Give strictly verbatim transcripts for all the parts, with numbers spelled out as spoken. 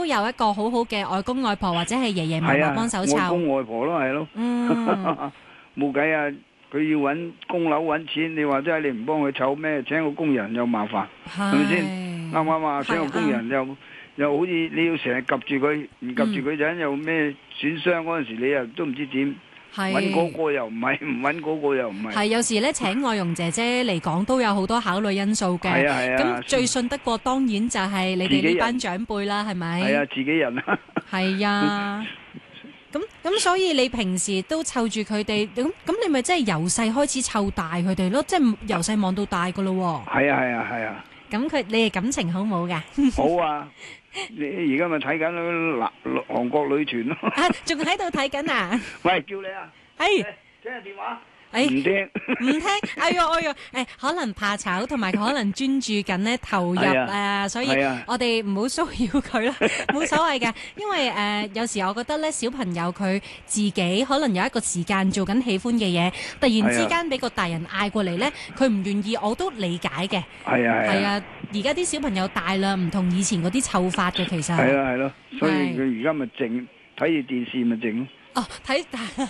都有一個好好嘅外公外婆或者係爺爺嫲嫲幫手湊。 外公外婆咯，係咯。 嗯， 冇計啊！佢要揾供樓揾錢，你話真係你唔幫佢湊咩？請個工人又麻煩，係咪先？啱唔啱啊？請個工人又又好似你要成日及住佢，唔及住佢陣又咩損傷嗰陣時，你又都唔知點。揾嗰個又唔係，唔揾嗰個又唔係。 係有時咧請外傭姐姐嚟講都有好多考慮因素嘅。 係啊係啊。 咁最信得過當然就係你哋呢班長輩啦，係咪？ 係啊，自己人啊。 係啊。咁咁所以你平時都湊住佢哋，咁咁你咪即係由細開始湊大佢哋咯，即係由細望到大噶咯喎。 係啊係啊係啊。 咁佢你哋感情好冇噶？ 好啊！你而家咪睇緊嗰啲韓國女團咯。 啊，仲喺度睇緊啊！ 喂，叫你啊！ 係聽下電話。 誒， 唔聽， 唔聽，哎呦哎呦，誒，可能怕醜，同埋可能專注緊咧投入啊，所以我哋唔好騷擾佢啦，冇所謂嘅，因為誒有時我覺得咧小朋友佢自己可能有一個時間做緊喜歡嘅嘢，突然之間俾個大人嗌過嚟咧，佢唔願意，我都理解嘅。 係啊係啊，而家啲小朋友大啦，唔同以前嗰啲湊法嘅，其實係咯係咯，所以佢而家咪靜睇住電視咪靜咯。 哦，睇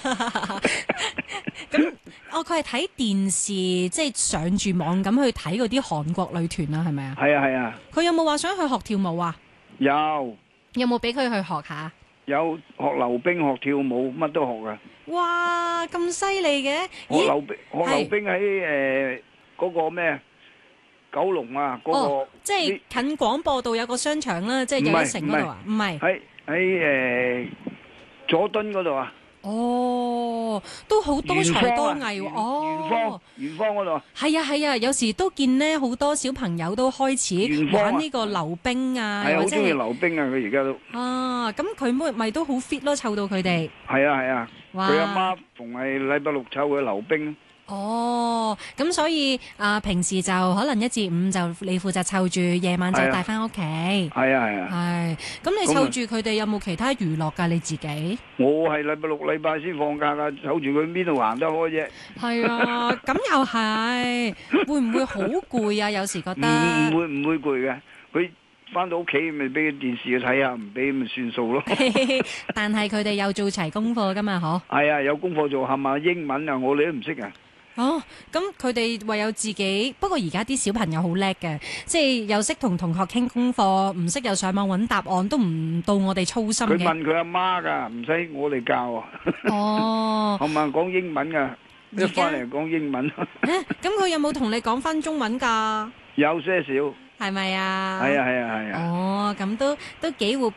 咁，哦，佢係睇電視，即係上住網咁去睇嗰啲韓國女團啦，係咪啊？ 係啊係啊。 佢有冇話想去學跳舞啊？ 有。有冇俾佢去學下？ 有學溜冰、學跳舞，乜都學噶。 哇，咁犀利嘅！ 學溜冰，學溜冰喺誒嗰個咩九龍啊，嗰個。 哦，即係近廣播道有個商場啦，即係又一城嗰度啊？唔係。 喺喺誒。佐敦嗰度啊！ 哦，都好多才多藝喎！哦， 元芳，元芳嗰度啊！ 係啊係啊，有時都見呢好多小朋友都開始玩呢個溜冰啊， 係啊，好中意溜冰啊！佢而家都啊，咁佢咪咪都好 fit 咯，湊到佢哋。 係啊係啊，佢阿媽逢係禮拜六湊佢溜冰。 哦，咁所以啊，平時就可能一至五就你負責湊住，夜晚就帶翻屋企。係啊係啊。 係，咁你湊住佢哋有冇其他娛樂㗎？你自己？ 我係禮拜六、禮拜先放假㗎，湊住佢邊度行得開啫？ 係啊，咁又係，會唔會好攰啊？有時覺得唔會唔會攰嘅，佢翻到屋企咪俾個電視佢睇下，唔俾咪算數咯。 但係佢哋有做齊功課㗎嘛？嗬？ 係啊，有功課做，係嘛？英文啊，我哋都唔識啊。 哦，咁佢哋唯有自己。不過而家啲小朋友好叻嘅，即係又識同同學傾功課，唔識又上網揾答案，都唔到我哋操心嘅。 佢問佢阿媽㗎，唔使我哋教啊。 哦， 係咪講英文㗎？一翻嚟講英文。 咁佢有冇同你講翻中文㗎？ 有些少。 係咪啊？ 係啊係啊係啊。 哦，咁都都幾活